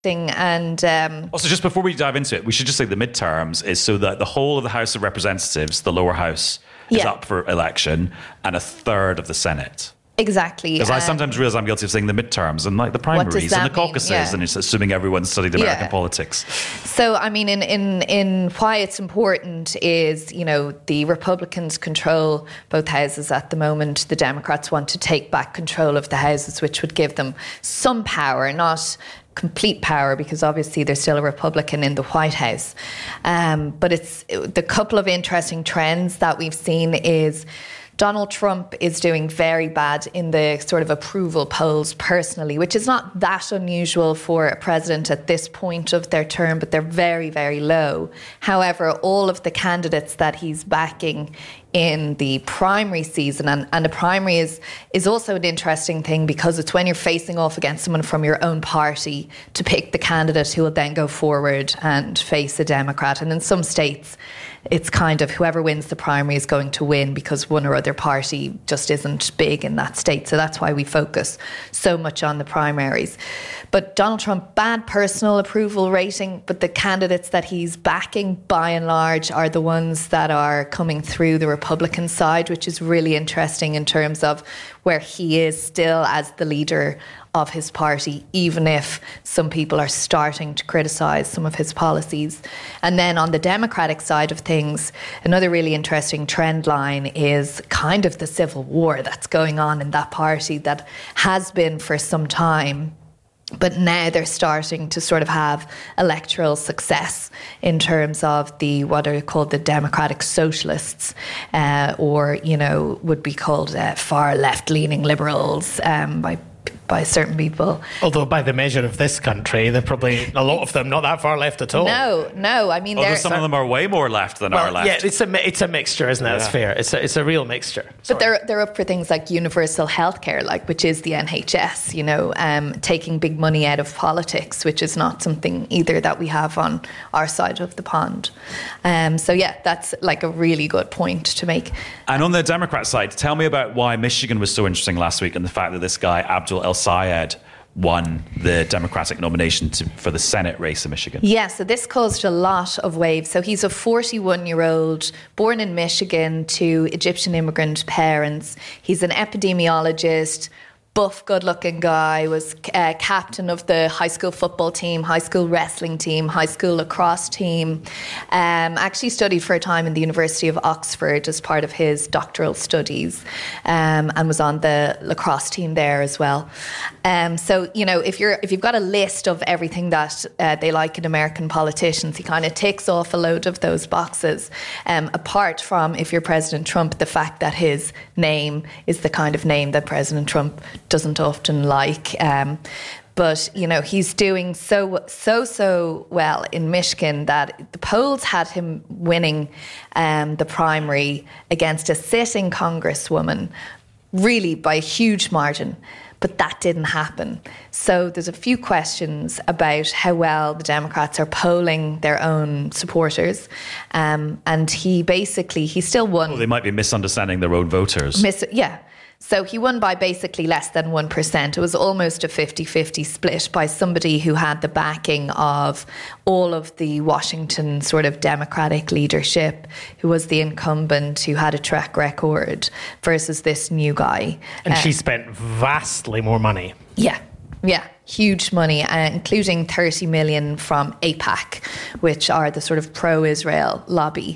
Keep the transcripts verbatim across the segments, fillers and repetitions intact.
And um, also, just before we dive into it, we should just say the midterms is so that the whole of the House of Representatives, the lower house, is yeah. up for election, and a third of the Senate. Exactly. Because I sometimes realise I'm guilty of saying the midterms and like the primaries and the caucuses, yeah. and it's assuming everyone's studied American yeah. politics. So, I mean, in, in, in why it's important is, you know, the Republicans control both houses at the moment. The Democrats want to take back control of the houses, which would give them some power, not complete power, because obviously there's still a Republican in the White House. Um, but it's the couple of interesting trends that we've seen is Donald Trump is doing very bad in the sort of approval polls personally, which is not that unusual for a president at this point of their term, but they're very, very low. However, all of the candidates that he's backing in the primary season, and, and the primary is is also an interesting thing because it's when you're facing off against someone from your own party to pick the candidate who will then go forward and face a Democrat. And in some states, it's kind of whoever wins the primary is going to win because one or other party just isn't big in that state. So that's why we focus so much on the primaries. But Donald Trump, bad personal approval rating, but the candidates that he's backing by and large are the ones that are coming through the Republican side, which is really interesting in terms of where he is still as the leader of his party, even if some people are starting to criticise some of his policies. And then on the Democratic side of things, another really interesting trend line is kind of the civil war that's going on in that party that has been for some time. But now they're starting to sort of have electoral success in terms of the what are called the Democratic Socialists, uh, or, you know, would be called uh, far left-leaning liberals um, by by certain people. Although by the measure of this country, they're probably, a lot of them, not that far left at all. No, no. I mean, although some of them are way more left than well, our left. Yeah, it's a it's a mixture, isn't it? Yeah. It's fair. It's a it's a real mixture. Sorry. But they're they're up for things like universal healthcare, like which is the N H S. You know, um, taking big money out of politics, which is not something either that we have on our side of the pond. Um, so yeah, that's like a really good point to make. And on the Democrat side, tell me about why Michigan was so interesting last week, and the fact that this guy Abdul El Sayed won the Democratic nomination to, for the Senate race in Michigan. Yeah, so this caused a lot of waves. So he's a forty-one-year-old born in Michigan to Egyptian immigrant parents. He's an epidemiologist, buff, good-looking guy, was uh, captain of the high school football team, high school wrestling team, high school lacrosse team. Um, actually studied for a time in the University of Oxford as part of his doctoral studies, um, and was on the lacrosse team there as well. Um, so, you know, if you're if you've got a list of everything that uh, they like in American politicians, he kind of ticks off a load of those boxes. Um, apart from, if you're President Trump, the fact that his name is the kind of name that President Trump doesn't often like. Um, but, you know, he's doing so, so, so well in Michigan that the polls had him winning um, the primary against a sitting congresswoman, really by a huge margin. But that didn't happen. So there's a few questions about how well the Democrats are polling their own supporters. Um, and he basically, he still won. Well, they might be misunderstanding their own voters. Mis- yeah. So he won by basically less than one percent. It was almost a fifty-fifty split by somebody who had the backing of all of the Washington sort of Democratic leadership, who was the incumbent, who had a track record, versus this new guy. And uh, she spent vastly more money. Yeah. Yeah, huge money, uh, including thirty million from AIPAC, which are the sort of pro-Israel lobby.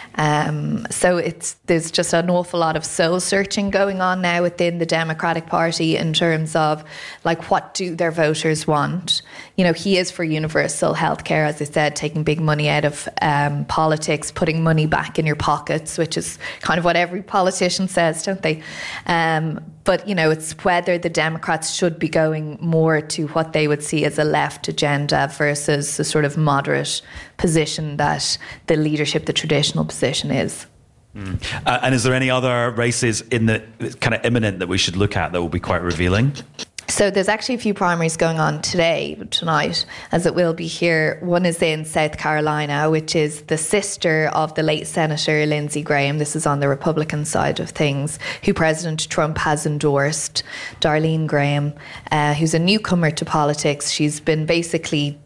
Um, so it's there's just an awful lot of soul searching going on now within the Democratic Party in terms of like what do their voters want. You know, he is for universal healthcare, as I said, taking big money out of um, politics, putting money back in your pockets, which is kind of what every politician says, don't they? Um, But, you know, it's whether the Democrats should be going more to what they would see as a left agenda versus the sort of moderate position that the leadership, the traditional position is. Mm. Uh, and is there any other races in the kind of imminent that we should look at that will be quite revealing? So there's actually a few primaries going on today, tonight, as it will be here. One is in South Carolina, which is the sister of the late Senator Lindsey Graham. This is on the Republican side of things, who President Trump has endorsed. Darlene Graham, uh, who's a newcomer to politics. She's been basically